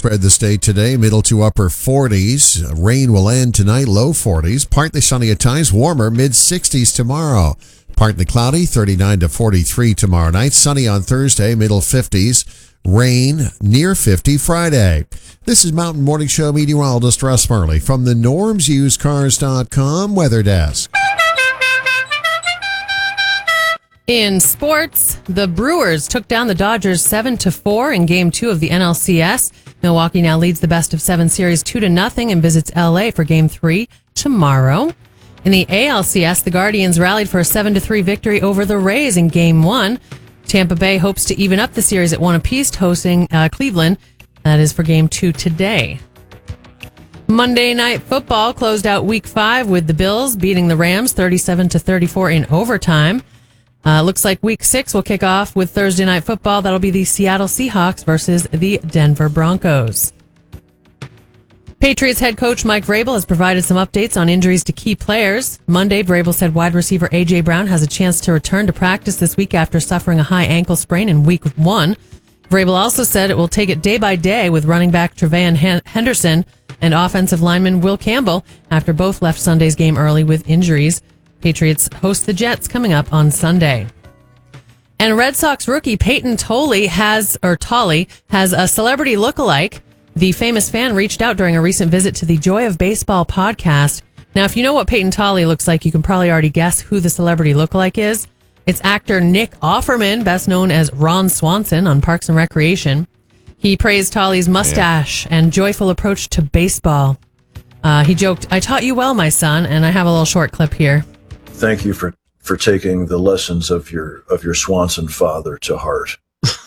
spread the state today, middle to upper 40s. Rain will end tonight, low 40s. Partly sunny at times, warmer, mid-60s tomorrow. Partly cloudy, 39 to 43 tomorrow night. Sunny on Thursday, middle 50s. Rain, near 50 Friday. This is Mountain Morning Show meteorologist Russ Murley from the normsusedcars.com weather desk. In sports, the Brewers took down the Dodgers 7-4 in Game 2 of the NLCS. Milwaukee now leads the best-of-7 series 2-0 and visits L.A. for Game 3 tomorrow. In the ALCS, the Guardians rallied for a 7-3 victory over the Rays in Game 1. Tampa Bay hopes to even up the series at 1 apiece, hosting Cleveland. That is for Game 2 today. Monday Night Football closed out Week 5 with the Bills beating the Rams 37-34 in overtime. Looks like Week 6 will kick off with Thursday Night Football. That'll be the Seattle Seahawks versus the Denver Broncos. Patriots head coach Mike Vrabel has provided some updates on injuries to key players. Monday, Vrabel said wide receiver A.J. Brown has a chance to return to practice this week after suffering a high ankle sprain in Week 1. Vrabel also said it will take it day by day with running back Trevayon Henderson and offensive lineman Will Campbell after both left Sunday's game early with injuries. Patriots host the Jets coming up on Sunday. And Red Sox rookie Peyton Tolley has a celebrity lookalike. The famous fan reached out during a recent visit to the Joy of Baseball podcast. Now, if you know what Peyton Tolley looks like, you can probably already guess who the celebrity lookalike is. It's actor Nick Offerman, best known as Ron Swanson on Parks and Recreation. He praised Tolley's mustache and joyful approach to baseball. He joked, "I taught you well, my son," and I have a little short clip here. Thank you for taking the lessons of your Swanson father to heart.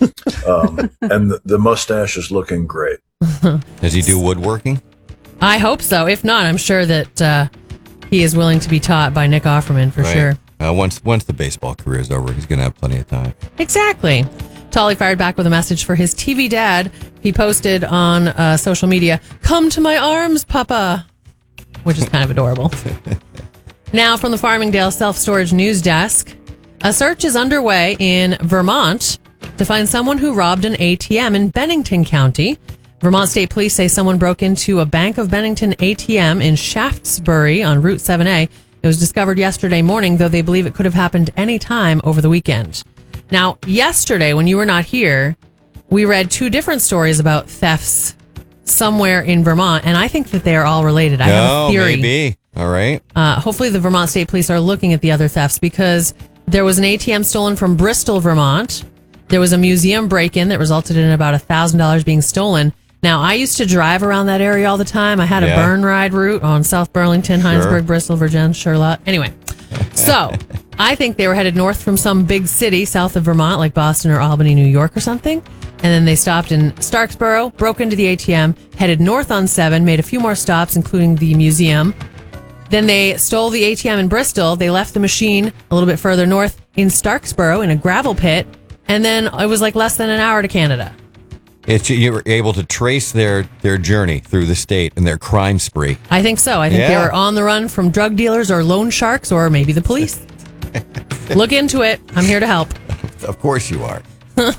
And the mustache is looking great. Does he do woodworking? I hope so. If not, I'm sure that he is willing to be taught by Nick Offerman for sure. Once the baseball career is over, he's going to have plenty of time. Exactly. Tolley fired back with a message for his TV dad. He posted on social media, "Come to my arms, Papa," which is kind of adorable. Now from the Farmingdale Self-Storage News Desk, a search is underway in Vermont to find someone who robbed an ATM in Bennington County. Vermont State Police say someone broke into a Bank of Bennington ATM in Shaftesbury on Route 7A. It was discovered yesterday morning, though they believe it could have happened any time over the weekend. Now, yesterday, when you were not here, we read two different stories about thefts somewhere in Vermont, and I think that they are all related. I have a theory. Maybe. All right. Hopefully the Vermont State Police are looking at the other thefts, because there was an ATM stolen from Bristol, Vermont. There was a museum break-in that resulted in about $1,000 being stolen. Now, I used to drive around that area all the time. I had a burn ride route on South Burlington, Heinsberg, Bristol, Virginia, Charlotte. Anyway, so I think they were headed north from some big city south of Vermont, like Boston or Albany, New York or something. And then they stopped in Starksboro, broke into the ATM, headed north on 7, made a few more stops, including the museum. Then they stole the ATM in Bristol. They left the machine a little bit further north in Starksboro in a gravel pit. And then it was like less than an hour to Canada. You were able to trace their journey through the state and their crime spree. I think so. I think they were on the run from drug dealers or loan sharks or maybe the police. Look into it. I'm here to help. Of course you are.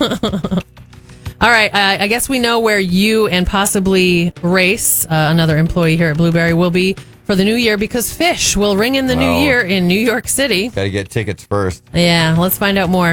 All right. I guess we know where you and possibly Race, another employee here at Blueberry, will be for the new year, because Fish will ring in the new year in New York City. Got to get tickets first. Yeah, let's find out more.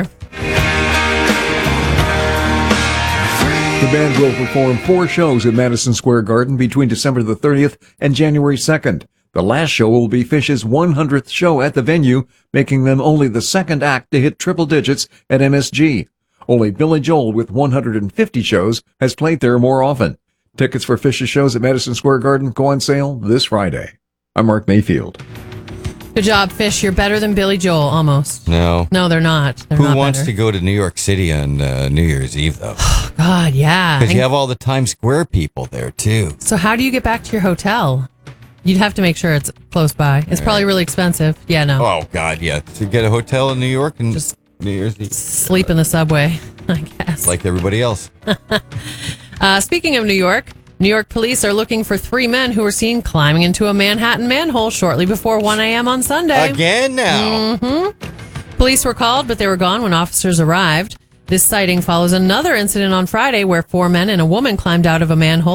The band will perform 4 shows at Madison Square Garden between December the 30th and January 2nd. The last show will be Fish's 100th show at the venue, making them only the second act to hit triple digits at MSG. Only Billy Joel, with 150 shows, has played there more often. Tickets for Fish's shows at Madison Square Garden go on sale this Friday. I'm Mark Mayfield. Good job, Fish. You're better than Billy Joel, almost. No, they're not. Who wants to go to New York City on New Year's Eve, though? God, yeah. Because you have all the Times Square people there, too. So how do you get back to your hotel? You'd have to make sure it's close by. It's probably really expensive. Yeah, no. Oh, God, yeah. To get a hotel in New York and just New Year's Eve. Sleep in the subway, I guess. Like everybody else. Speaking of New York police are looking for 3 men who were seen climbing into a Manhattan manhole shortly before 1 a.m. on Sunday. Again now? Mm-hmm. Police were called, but they were gone when officers arrived. This sighting follows another incident on Friday where 4 men and a woman climbed out of a manhole